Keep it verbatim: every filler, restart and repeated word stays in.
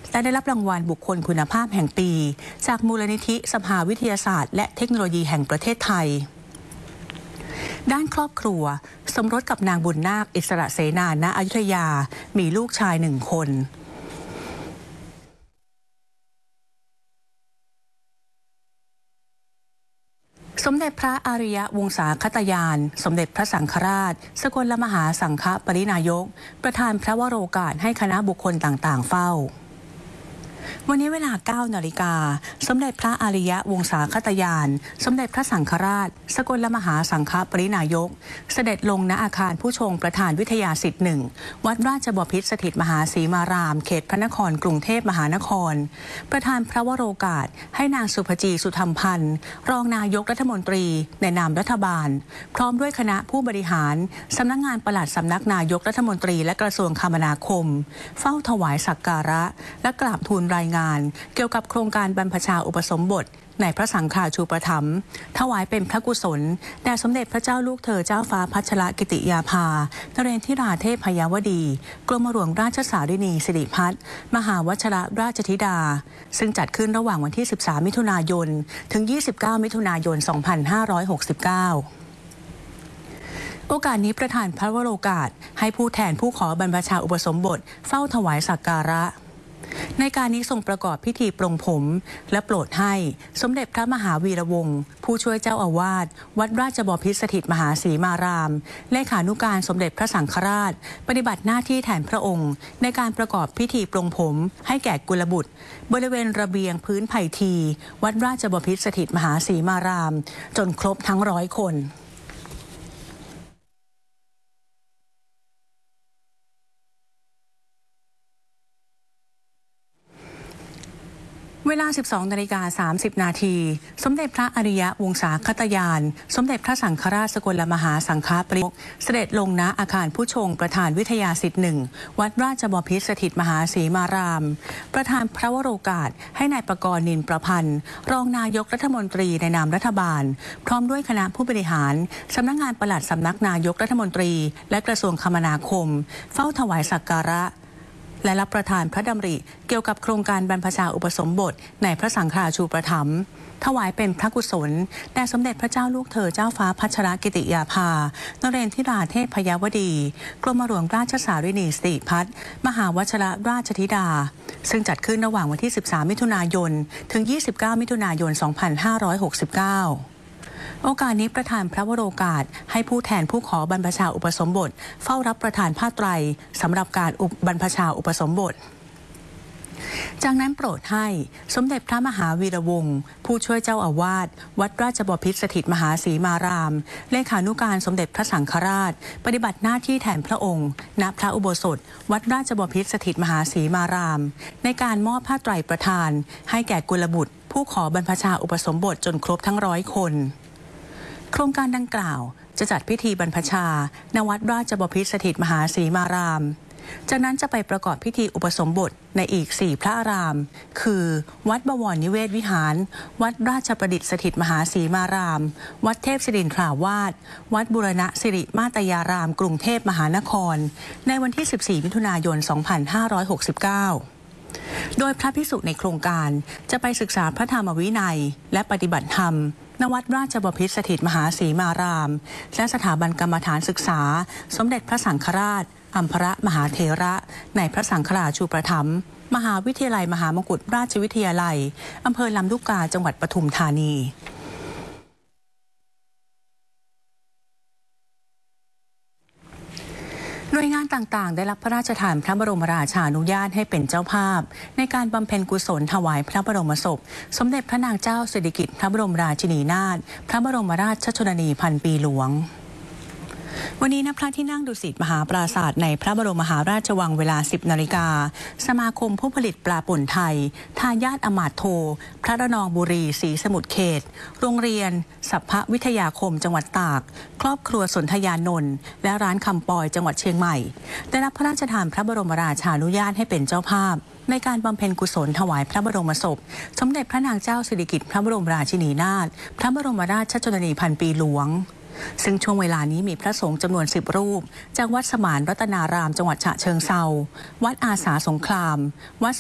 และได้รับรางวัลบุคคลคุณภาพแห่งปีจากมูลนิธิสภาวิทยาศาสตร์และเทคโนโลยีแห่งประเทศไทยด้านครอบครัวสมรสกับนางบุญนาคอิสระเสนาณอยุธยามีลูกชายหนึ่งคนสมเด็จพระอริยวงศาคตยานสมเด็จพระสังฆราชสกลมหาสังฆปรินายกประธานพระวโรกาสให้คณะบุคคลต่างๆเฝ้าวันนี้เวลา เก้านาฬิกาสมเด็จพระอริยวงศาคตยานสมเด็จพระสังฆราชสกลมหาสังฆปรินายกเสด็จลงณอาคารผู้ชงประธานวิทยาสิทธิ์หนึ่งวัดราชบพิตรสถิตมหาศรีมารามเขตพระนครกรุงเทพมหานครประธานพระวโรกาสให้นางสุภจีสุธรรมพันธ์รองนายกรัฐมนตรีในนามรัฐบาลพร้อมด้วยคณะผู้บริหารสำนักงานปลัดสำนักนายกรัฐมนตรีและกระทรวงคมนาคมเฝ้าถวายสักการะและกราบทูลรายงานเกี่ยวกับโครงการบรรพชาอุปสมบทในพระสังฆาชูปถัมภ์ถวายเป็นพระกุศลแด่สมเด็จพระเจ้าลูกเธอเจ้าฟ้าพัชรกิติยาภานเรนทิราเทพยาวดีกรมหลวงราชสารินีสิริพัฒน์มหาวชิรราชธิดาซึ่งจัดขึ้นระหว่างวันที่สิบสามมิถุนายนถึงยี่สิบเก้ามิถุนายนสองพันห้าร้อยหกสิบเก้าโอกาสนี้ประธานพระวโรกาสให้ผู้แทนผู้ขอบรรพชาอุปสมบทเฝ้าถวายสักการะในการนี้ทรงประกอบพิธีปรงผมและโปรดให้สมเด็จพระมหาวีระวงศ์ผู้ช่วยเจ้าอาวาสวัดราชบพิตรสถิตมหาศรีมารามเลขานุการสมเด็จพระสังฆราชปฏิบัติหน้าที่แทนพระองค์ในการประกอบพิธีปรงผมให้แก่กุลบุตรบริเวณระเบียงพื้นไผ่ทีวัดราชบพิตรสถิตมหาศรีมารามจนครบทั้งร้อยคนเวลา สิบสองนาฬิกาสามสิบนาทีสมเด็จพระอริยวงศาคตยานสมเด็จพระสังฆราชสกลมหาสังฆปรินายกเสด็จลงณอาคารผู้ชงประธานวิทยาสิทธิ์หนึ่งวัดราชบพิตรสถิตมหาศรีมารามประธานพระวโรกาสให้นายประกรณ์นินประพันธ์รองนายกรัฐมนตรีในนามรัฐบาลพร้อมด้วยคณะผู้บริหารสำนักงานปลัดสำนักนายกรัฐมนตรีและกระทรวงคมนาคมเฝ้าถวายสักการะและรับประทานพระดำริเกี่ยวกับโครงการบรรพชาอุปสมบทในพระสังฆาชูปถัมภ์ถวายเป็นพระกุศลแด่สมเด็จพระเจ้าลูกเธอเจ้าฟ้าพัชรกิติยาภานเรนทิราเทพยาวดีกรมหลวงราชสารินีสิริพัฒน์มหาวชิรราชธิดาซึ่งจัดขึ้นระหว่างวันที่สิบสามมิถุนายนถึงยี่สิบเก้ามิถุนายนสองพันห้าร้อยหกสิบเก้าโอกาสนี้ประธานพระวโรกาสให้ผู้แทนผู้ขอบรรพชาอุปสมบทเฝ้ารับประทานผ้าไตรสำหรับการอุปบรรพชาอุปสมบทจากนั้นโปรดให้สมเด็จพระมหาวีระวงศ์ผู้ช่วยเจ้าอาวาสวัดราชบพิตรสถิตมหาศรีมารามเลขานุการสมเด็จพระสังฆราชปฏิบัติหน้าที่แทนพระองค์ณพระอุโบสถวัดราชบพิตรสถิตมหาศรีมารามในการมอบผ้าไตรประทานให้แก่กุลบุตรผู้ขอบรรพชาอุปสมบทจนครบทั้งร้อยคนโครงการดังกล่าวจะจัดพิธีบรรพชาณวัดราชบพิตรสถิตมหาศรีมารามจากนั้นจะไปประกอบพิธีอุปสมบทในอีกสี่พระอารามคือวัดบวรนิเวศวิหารวัดราชประดิษฐ์สถิตมหาศรีมารามวัดเทพศิรินทราวาสวัดบูรณะสิริมาตยารามกรุงเทพมหานครในวันที่สิบสี่มิถุนายนสองพันห้าร้อยหกสิบเก้าโดยพระภิกษุในโครงการจะไปศึกษาพระธรรมวินัยและปฏิบัติธรรมณวัดราชบพิตรสถิตมหาศรีมารามและสถาบันกรรมฐานศึกษาสมเด็จพระสังฆราชอัมพรมหาเถระในพระสังฆราชูปถัมภ์มหาวิทยาลัยมหามงกุฎราชวิทยาลัยอำเภอลำลูกกาจังหวัดปทุมธานีหน่วยงานต่างๆได้รับพระราชทานพระบรมราชานุญาตให้เป็นเจ้าภาพในการบำเพ็ญกุศลถวายพระบรมศพสมเด็จพระนางเจ้าสิริกิติ์พระบรมราชินีนาถพระบรมราชชนนีพันปีหลวงวันนี้ณพระที่นั่งดุสิตมหาปราสาทในพระบรมมหาราชวังเวลา สิบนาฬิกาสมาคมผู้ผลิตปลาป่นไทยทายาทอมาตย์โทพระระนองบุรีศรีสมุทรเขตโรงเรียนสัพพวิทยาคมจังหวัดตากครอบครัวสนธยานนท์และร้านคำปอยจังหวัดเชียงใหม่ได้รับพระราชทานพระบรมราชานุญาตให้เป็นเจ้าภาพในการบำเพ็ญกุศลถวายพระบรมศพสมเด็จพระนางเจ้าสิริกิติ์พระบรมราชินีนาถพระบรมราชชนนีพันปีหลวงซึ่งช่วงเวลานี้มีพระสงฆ์จำนวนสิบรูปจากวัดสมานรัตนารามจังหวัดฉะเชิงเทราวัดอาสาสงครามวัด